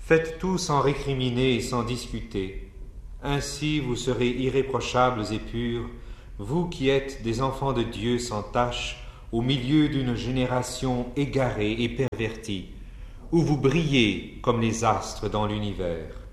Faites tout sans récriminer et sans discuter. Ainsi vous serez irréprochables et purs, vous qui êtes des enfants de Dieu sans tache, au milieu d'une génération égarée et pervertie, où vous brillez comme les astres dans l'univers.